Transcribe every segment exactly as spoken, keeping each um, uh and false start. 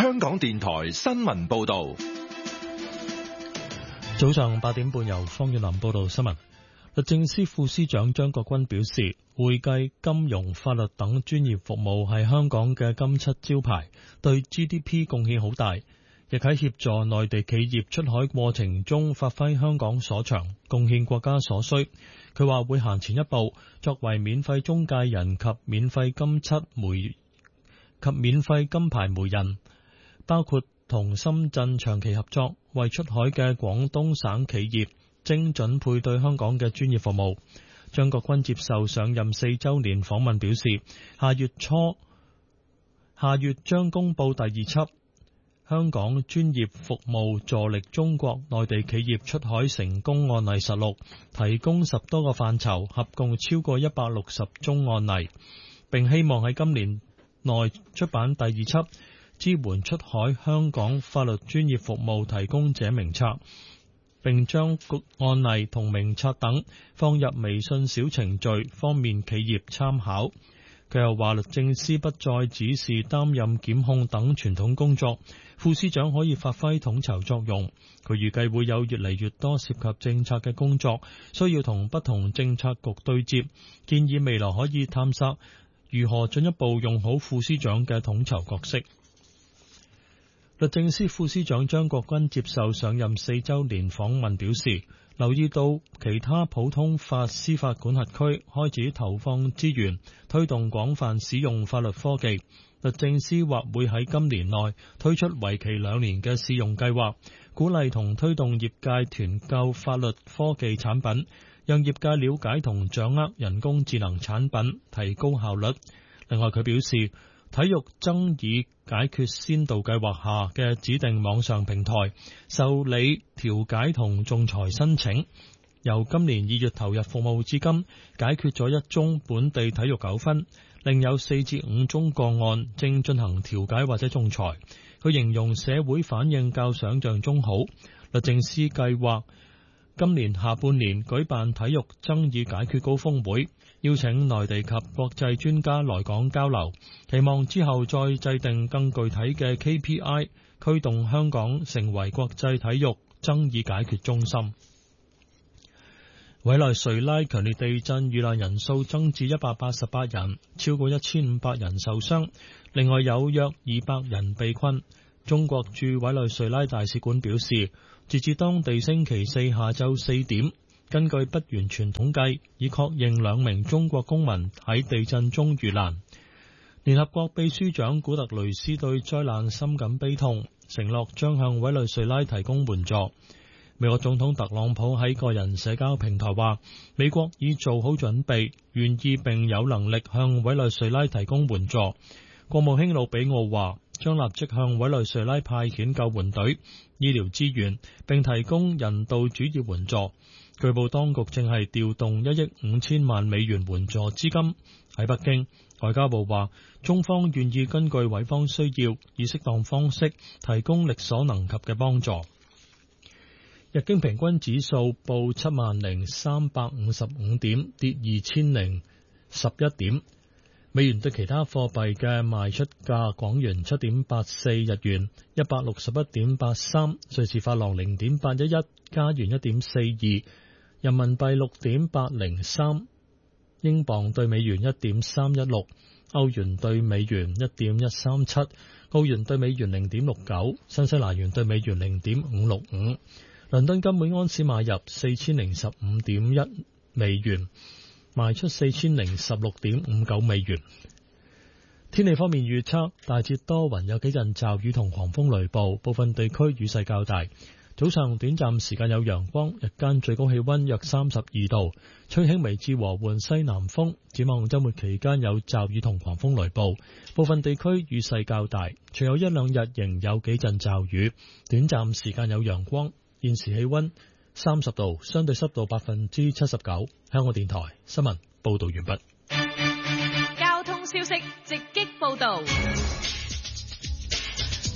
香港電台新聞報道。 早上八點半，由方遠林報道新聞。律政司副司長張國鈞表示，會計、金融、法律等專業服務係香港嘅金漆招牌，對 G D P 貢獻好大，亦喺協助內地企業出海過程中發揮香港所長，貢獻國家所需。佢話會行前一步，作為免費中介人及免費金漆媒及免費金牌媒人，包括同深圳長期合作，為出海嘅廣東省企業精準配對香港嘅專業服務。張國鈞接受上任四週年訪問表示，下月初下月將公佈第二輯香港專業服務助力中國內地企業出海成功案例實錄，提供十多個範疇，合共超過一百六十宗案例，並希望喺今年內出版第二輯支援出海香港法律專業服務提供者名冊，並將案例同名冊等放入微信小程序，方便企業參考。佢又話，律政司不再只是擔任檢控等傳統工作，副司長可以發揮統籌作用。佢預計會有越嚟越多涉及政策嘅工作，需要同不同政策局對接，建議未來可以探索如何進一步用好副司長嘅統籌角色。律政司副司長張國鈞接受上任四週年訪問表示，留意到其他普通法司法管轄區開始投放資源推動廣泛使用法律科技，律政司或會喺今年內推出為期兩年嘅試用計劃，鼓勵同推動業界團購法律科技產品，讓業界了解同掌握人工智能產品，提高效率。另外，佢表示，體育爭議解決先導計劃下嘅指定網上平台受理調解同仲裁申請，由今年二月投入服務至今，解決咗一宗本地體育糾紛，另有四至五宗個案正進行調解或者仲裁。佢形容社會反應較想象中好。律政司計劃今年下半年舉辦體育爭議解決高峰會，邀請內地及國際專家來港交流，期望之後再制定更具體嘅 K P I， 驅動香港成為國際體育爭議解決中心。委內瑞拉強烈地震遇難人數增至一百八十八人，超過一千五百人受傷，另外有約二百人被困。中國駐委內瑞拉大使館表示，截至當地星期四下晝四點，根據不完全統計，已確認兩名中國公民喺地震中遇難。聯合國秘書長古特雷斯對災難深感悲痛，承諾將向委內瑞拉提供援助。美國總統特朗普喺個人社交平台話，美國已做好準備，願意並有能力向委內瑞拉提供援助。國務卿魯比奧話，將立即向委內瑞拉派遣救援隊、醫療資源，並提供人道主義援助。據報當局正係調動一億五千萬美元援助資金。喺北京，外交部話，中方願意根據委方需要，以適當方式提供力所能及嘅幫助。日經平均指數報七萬零三百五十五點，跌二千零十一點。美元對其他貨幣嘅賣出價：港元七點八四，日元一百六十一點八三，瑞士法郎零點八一一，加元一點四二，人民幣六點八零三，英鎊對美元一點三一六，歐元對美元一點一三七，澳元對美元零點六九，新西蘭元對美元零點五六五。倫敦金每安士買入四千零十五點一美元，賣出四千零十六點五九美元。天氣方面預測，大致多雲，有幾陣驟雨同狂風雷暴，部分地區雨勢較大。早上短暫時間有陽光，日間最高氣溫約三十二度，吹輕微至和緩西南風。展望周末期間有驟雨同狂風雷暴，部分地區雨勢較大，隨有一兩日仍有幾陣驟雨，短暫時間有陽光。現時氣溫三十度，相對濕度百分之七十九。香港電台新聞報道完畢。 交通消息直擊報道。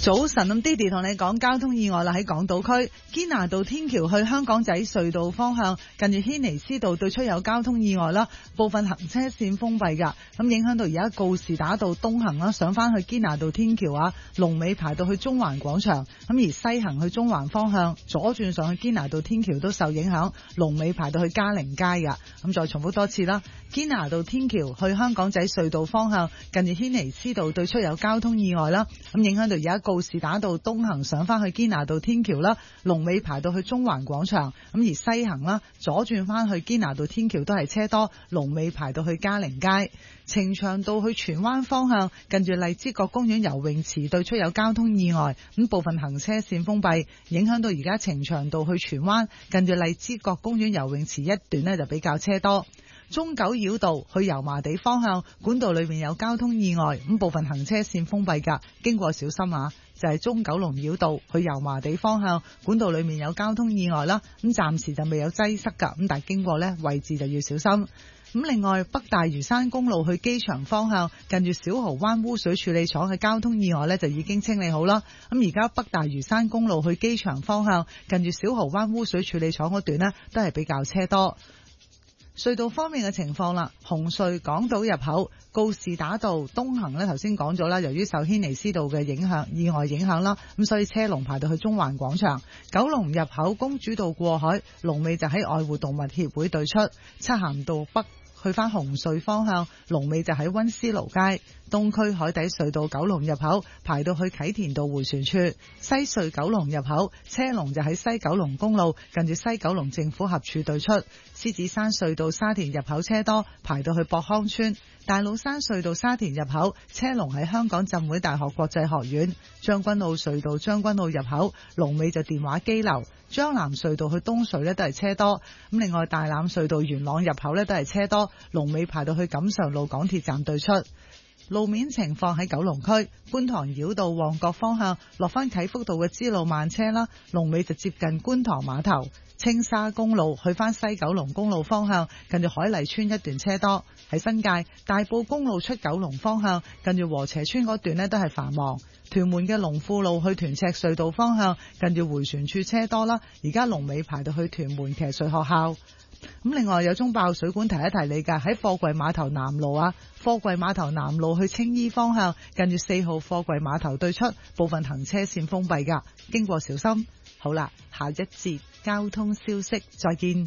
早晨，咁 Didi 同你講交通意外啦，喺港島區堅拿道天橋去香港仔隧道方向，近住軒尼詩道對出有交通意外啦，部分行車線封閉噶，咁影響到而家告士打道東行啦，上翻去堅拿道天橋啊，龍尾排到去中環廣場，咁而西行去中環方向，左轉上去堅拿道天橋都受影響，龍尾排到去嘉寧街噶，咁再重複多次啦，堅拿道天橋去香港仔隧道方向，近住軒尼詩道對出有交通意外啦，咁影響到而家告士打道東行上翻去堅拿道天橋啦，龍尾排到去中環廣場，咁而西行啦，左轉翻去堅拿道天橋都係車多，龍尾排到去嘉寧街。呈祥道去荃灣方向，近住荔枝角公園游泳池對出有交通意外，咁部分行車線封閉，影響到而家呈祥道去荃灣，近住荔枝角公園游泳池一段呢就比較車多。中九繞道去油麻地方向，管道裏面有交通意外，咁部分行車線封閉噶，經過小心啊！就係中九龍繞道去油麻地方向，管道裏面有交通意外啦，咁暫時就未有擠塞噶，咁但係經過呢位置就要小心。咁另外，北大嶼山公路去機場方向，近住小蠔灣污水處理廠嘅交通意外呢就已經清理好啦。咁而家北大嶼山公路去機場方向，近住小蠔灣污水處理廠嗰段呢都係比較車多。隧道方面嘅情況啦，紅隧港島入口告士打道東行呢頭先講咗啦，由於受軒尼詩道嘅影響意外影響啦，咁所以車龍排到去中環廣場。九龍入口公主道過海，龍尾就喺愛護動物協會對出。漆咸道北去返紅隧方向，龍尾就喺溫思勞街。東區海底隧道九龍入口排到去啟田道迴旋處。西隧九龍入口車龍就喺西九龍公路近住西九龍政府合署對出。獅子山隧道沙田入口車多，排到去博康村。大老山隧道沙田入口車龍喺香港浸會大學國際學院。將軍澳隧道將軍澳入口龍尾就電話機樓。將南隧道去東隧呢都係車多，咁另外大欖隧道元朗入口呢都係車多，龍尾排到去錦上路港鐵站對出。路面情況喺九龍區觀塘繞道旺角方向落返啟福道嘅支路慢車啦，龍尾就接近觀塘碼頭。青沙公路去返西九龍公路方向，近住海麗村一段車多。喺新界大埔公路出九龍方向，近住禾輋村嗰段呢都係繁忙。屯門嘅龍富路去屯赤隧道方向，近住迴旋處車多啦，而家龍尾排到去屯門騎水學校。咁另外有宗爆水管提一提你㗎，喺貨櫃碼頭南路啊，貨櫃碼頭南路去青衣方向，近住四號貨櫃碼頭對出，部分行車線封閉㗎，經過小心。好啦，下一節交通消息，再見。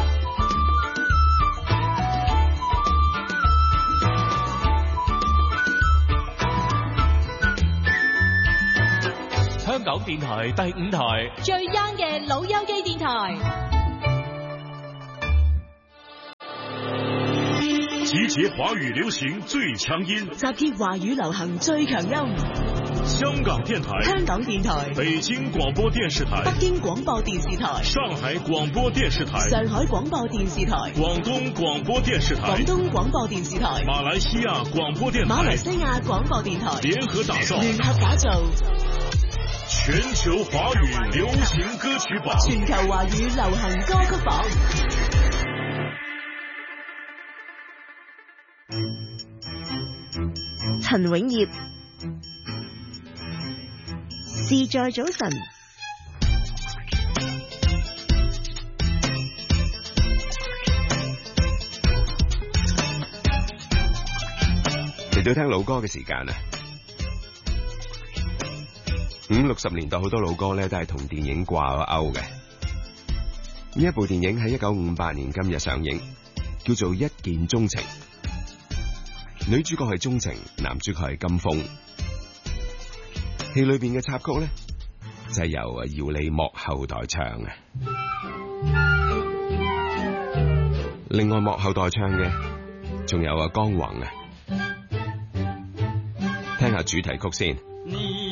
香港電台第五台最 young 嘅老友記電台。 集結華語流行最強音， 集結華語流行最強音。 香港電台、 香港電台、 北京廣播電視台、 北京廣播電視台、 上海廣播電視台、 上海廣播電視台、 廣東廣播電視台、 廣東廣播電視台、 馬來西亞廣播電台、 馬來西亞廣播電台聯合打造， 聯合打造全球華語流行歌曲榜， 全球華語流行歌曲榜。陳永業，事在早晨。 嚟到聽老歌嘅時間啊！五六十年代好多老歌咧都係同電影掛鈎嘅。呢一部電影喺一九五八年今日上映，叫做《一見鍾情》。女主角係鍾情，男主角係金峰。戲裏邊嘅插曲咧就係由姚莉幕後代唱嘅。另外幕後代唱嘅仲有啊江宏啊。聽下主題曲先。